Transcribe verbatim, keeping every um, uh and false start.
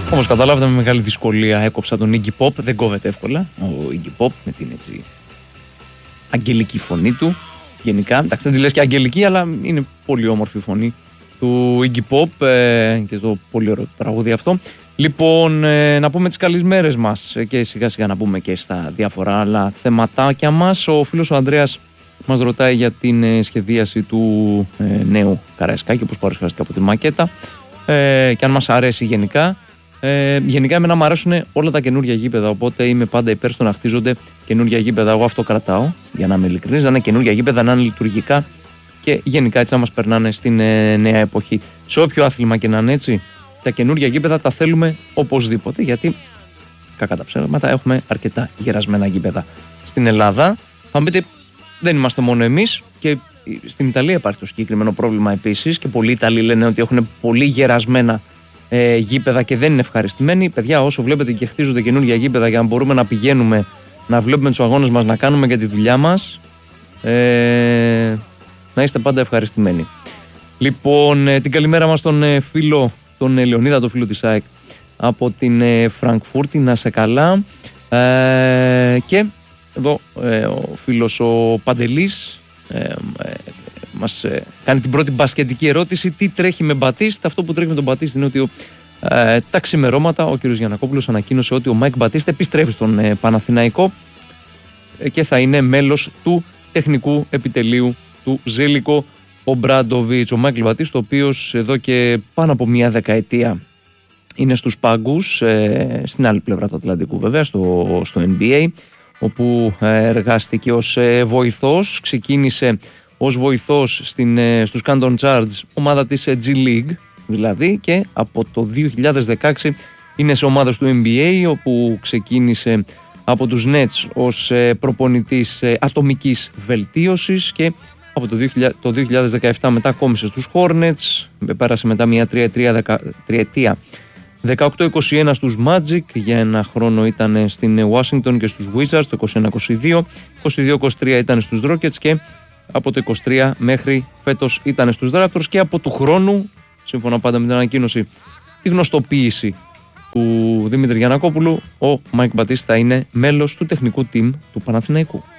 Όπως καταλάβατε, με μεγάλη δυσκολία έκοψα τον Iggy Pop. Δεν κόβεται εύκολα ο Iggy Pop με την έτσι αγγελική φωνή του. Γενικά, εντάξει, δεν τη λες και αγγελική, αλλά είναι πολύ όμορφη η φωνή του Iggy Pop ε, και το πολύ ωραίο τραγούδι αυτό. Λοιπόν, ε, να πούμε τις καλησμέρες μας και σιγά σιγά να πούμε και στα διάφορα άλλα θεματάκια μας. Ο φίλος ο Ανδρέας μας ρωτάει για την ε, σχεδίαση του ε, νέου Καραϊσκάκη, όπως παρουσιάστηκε από τη μακέτα, ε, και αν μας αρέσει γενικά. Ε, γενικά, εμένα μου αρέσουν όλα τα καινούργια γήπεδα. Οπότε είμαι πάντα υπέρ στο να χτίζονται καινούργια γήπεδα. Εγώ αυτό κρατάω, για να είμαι ειλικρινής, να είναι καινούργια γήπεδα, να είναι λειτουργικά και γενικά έτσι να μας περνάνε στην ε, νέα εποχή. Σε όποιο άθλημα και να είναι έτσι, τα καινούργια γήπεδα τα θέλουμε οπωσδήποτε. Γιατί, κακά τα ψέματα, έχουμε αρκετά γερασμένα γήπεδα στην Ελλάδα. Θα μου πείτε, δεν είμαστε μόνο εμείς. Και στην Ιταλία υπάρχει το συγκεκριμένο πρόβλημα επίσης. Και πολλοί Ιταλοί λένε ότι έχουν πολύ γερασμένα Ε, γήπεδα και δεν είναι ευχαριστημένοι. Παιδιά, όσο βλέπετε και χτίζονται καινούργια γήπεδα για να μπορούμε να πηγαίνουμε να βλέπουμε τους αγώνες μας, να κάνουμε και τη δουλειά μας, ε, να είστε πάντα ευχαριστημένοι. Λοιπόν, ε, την καλημέρα μας στον ε, φίλο, τον ε, Λεωνίδα, τον φίλο της ΑΕΚ από την ε, Φραγκφούρτη, να σε καλά. Ε, και εδώ ε, ο φίλος ο Παντελής ε, ε, μας ε, κάνει την πρώτη μπασκετική ερώτηση. Τι τρέχει με Μπατίστ? Αυτό που τρέχει με τον Μπατίστ είναι ότι ε, τα ξημερώματα ο κ. Γιαννακόπουλος ανακοίνωσε ότι ο Μάικ Μπατίστ επιστρέφει στον ε, Παναθηναϊκό ε, και θα είναι μέλος του τεχνικού επιτελείου του Ζέλικο Ομπράντοβιτς. Ο Μάικλ Μπατίστ, ο οποίος εδώ και πάνω από μία δεκαετία είναι στους πάγκους, ε, στην άλλη πλευρά του Ατλαντικού βέβαια, στο, στο N B A, όπου ε, εργάστηκε ως ε, βοηθός. Ξεκίνησε ως βοηθός στην, στους Canton Charge, ομάδα της G League δηλαδή, και από το δύο χιλιάδες δεκαέξι είναι σε ομάδες του N B A, όπου ξεκίνησε από τους Nets ως προπονητής ατομικής βελτίωσης και από το δύο χιλιάδες δεκαεπτά μετά κόμισε στους Hornets, πέρασε μετά μια τριετία δεκαοκτώ είκοσι ένα στους Magic, για ένα χρόνο ήταν στην Washington και στους Wizards, το είκοσι ένα είκοσι δύο, είκοσι δύο είκοσι τρία ήταν στους Rockets και από το είκοσι τρία μέχρι φέτος ήταν στους Raptors, και από του χρόνου, σύμφωνα πάντα με την ανακοίνωση, τη γνωστοποίηση του Δημήτρη Γιαννακόπουλου, ο Μάικ Μπατίστ θα είναι μέλος του τεχνικού team του Παναθηναϊκού.